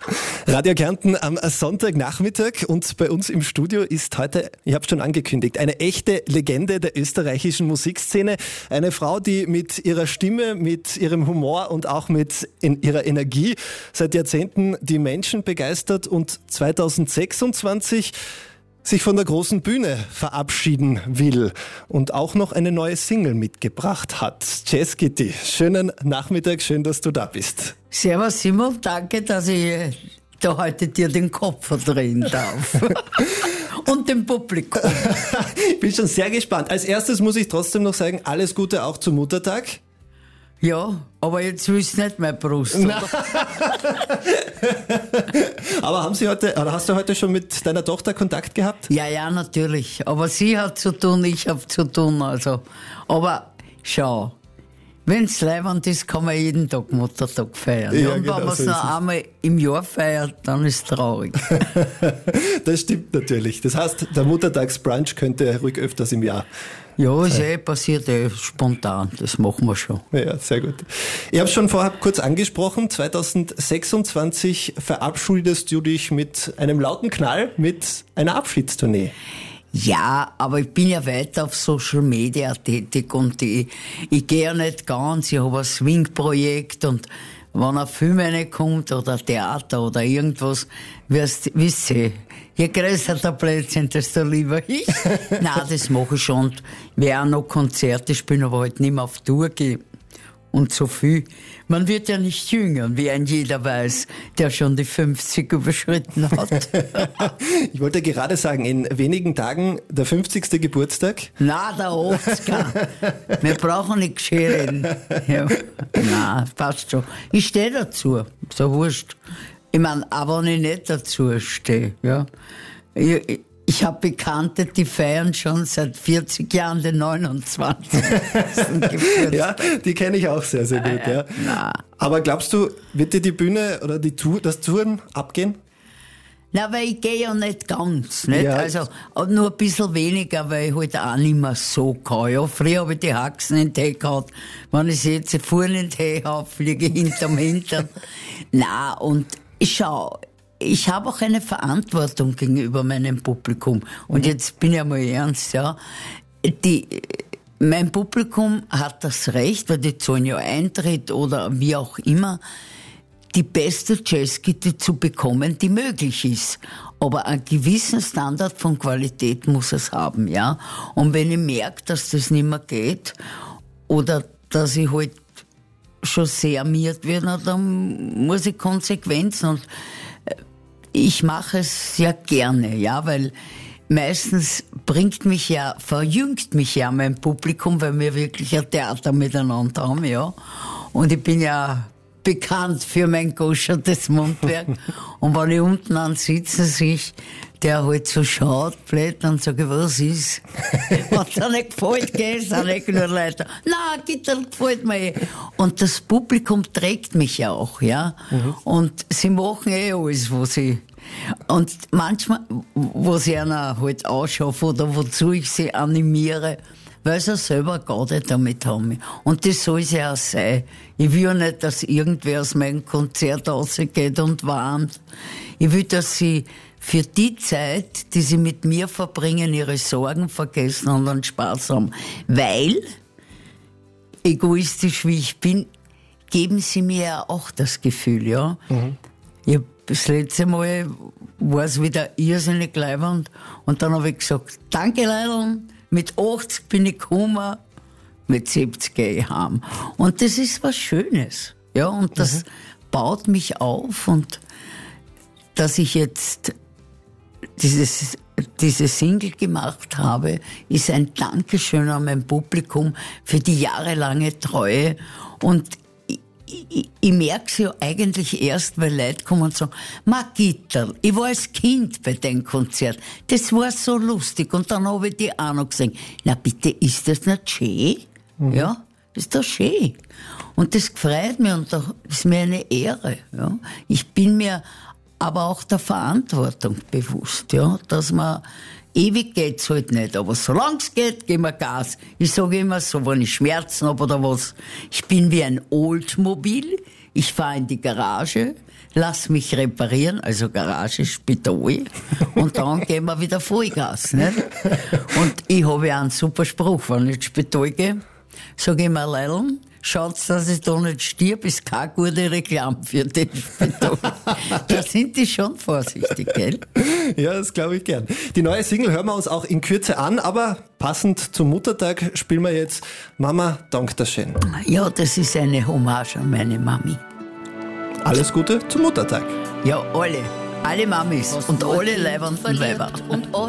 Radio Kärnten am Sonntagnachmittag und bei uns im Studio ist heute, ich habe schon angekündigt, eine echte Legende der österreichischen Musikszene. Eine Frau, die mit ihrer Stimme, mit ihrem Humor und auch mit ihrer Energie seit Jahrzehnten die Menschen begeistert und 2026 sich von der großen Bühne verabschieden will und auch noch eine neue Single mitgebracht hat. Jazz Kitty, schönen Nachmittag, schön, dass du da bist. Servus Simon, danke, dass ich da heute dir den Kopf verdrehen darf. Und dem Publikum. Ich bin schon sehr gespannt. Als erstes muss ich trotzdem noch sagen, alles Gute auch zum Muttertag. Ja, aber jetzt willst du nicht meine Brust. Aber hast du heute schon mit deiner Tochter Kontakt gehabt? Ja, natürlich. Aber sie hat zu tun, ich habe zu tun. Also. Aber schau, wenn es leibend ist, kann man jeden Tag Muttertag feiern. Ja, und genau, wenn man es so noch einmal im Jahr feiert, dann ist es traurig. Das stimmt natürlich. Das heißt, der Muttertagsbrunch könnte ruhig öfters im Jahr. Ja, ist passiert spontan. Das machen wir schon. Ja, sehr gut. Ich habe es schon vorher kurz angesprochen. 2026 verabschiedest du dich mit einem lauten Knall, mit einer Abschiedstournee. Ja, aber ich bin ja weiter auf Social Media tätig und ich gehe ja nicht ganz. Ich habe ein Swing-Projekt und wenn ein Film reinkommt oder Theater oder irgendwas, wisst ihr, je größer der Plätzchen, desto lieber ich. Nein, das mache ich schon. Ich werde auch noch Konzerte spielen, aber halt nicht mehr auf Tour gehen. Und so viel. Man wird ja nicht jünger, wie ein jeder weiß, der schon die 50 überschritten hat. Ich wollte gerade sagen, in wenigen Tagen der 50. Geburtstag. Na, der 80er. Wir brauchen nicht scheren. Ja. Na, passt schon. Ich stehe dazu. So wurscht. Ich meine, auch wenn ich nicht dazu stehe. Ja. Ich habe Bekannte, die feiern schon seit 40 Jahren den 29. Ja, die kenne ich auch sehr, sehr gut. Ja. Aber glaubst du, wird dir die Bühne oder das Touren abgehen? Na, weil ich gehe ja nicht ganz. Nicht? Ja. Also nur ein bisschen weniger, weil ich halt auch nicht mehr so kann. Ja, früher habe ich die Haxen in den Tee gehabt. Wenn ich sie jetzt vorne in den Tee habe, fliege ich hinterm Hintern. Na, und schau, ich habe auch eine Verantwortung gegenüber meinem Publikum. Und jetzt bin ich einmal ernst, ja. Mein Publikum hat das Recht, weil die zahlen ja Eintritt oder wie auch immer, die beste Jazzgitarre zu bekommen, die möglich ist. Aber einen gewissen Standard von Qualität muss es haben, ja. Und wenn ich merke, dass das nicht mehr geht oder dass ich halt schon sehr miert werde, dann muss ich Konsequenzen und ich mache es sehr gerne, ja, weil meistens verjüngt mich ja mein Publikum, weil wir wirklich ein Theater miteinander haben, ja. Und ich bin ja bekannt für mein koschertes Mundwerk. Und wenn ich unten an sitzen sehe, der halt so schaut, blöd, dann sage ich, was ist? Wenn es dir nicht gefällt, gehst du nicht nur Leute. Nein, Gitarre gefällt mir eh. Und das Publikum trägt mich ja auch, ja. Und sie machen alles, was sie. Und manchmal, was ich einer halt anschaffe oder wozu ich sie animiere, weil sie selber Garde damit haben. Und das soll es ja auch sein. Ich will ja nicht, dass irgendwer aus meinem Konzert rausgeht und warnt. Ich will, dass sie für die Zeit, die sie mit mir verbringen, ihre Sorgen vergessen und einen Spaß haben. Weil, egoistisch wie ich bin, geben sie mir ja auch das Gefühl, ja. Das letzte Mal war es wieder irrsinnig leibend und dann habe ich gesagt, danke Leidl, mit 80 bin ich gekommen, mit 70 gehe ich heim. Und das ist was Schönes, ja, und das baut mich auf und dass ich jetzt diese Single gemacht habe, ist ein Dankeschön an mein Publikum für die jahrelange Treue und ich merke es ja eigentlich erst, weil Leute kommen und sagen, Gitterl, ich war als Kind bei dem Konzert, das war so lustig. Und dann habe ich die auch noch gesehen. Na bitte, ist das nicht schön? Ja, das ist doch schön. Und das freut mich und das ist mir eine Ehre. Ja. Ich bin mir aber auch der Verantwortung bewusst, ja, dass man ewig geht's halt nicht, aber solange es geht, geben wir Gas. Ich sage immer so, wenn ich Schmerzen habe oder was, ich bin wie ein Oldmobil, ich fahre in die Garage, lass mich reparieren, also Garage, Spital, und dann gehen wir wieder Vollgas. Nicht? Und ich habe ja einen super Spruch, wenn ich ins Spital gehe, sage ich mir, Leil'n, schaut's, dass ich da nicht stirb, ist keine gute Reklame für den Spital. Da sind die schon vorsichtig, gell? Ja, das glaube ich gern. Die neue Single hören wir uns auch in Kürze an, aber passend zum Muttertag spielen wir jetzt Mama, dank der schön. Ja, das ist eine Hommage an meine Mami. Alles Gute zum Muttertag. Ja, alle Mamis und alle leibenden Weiber.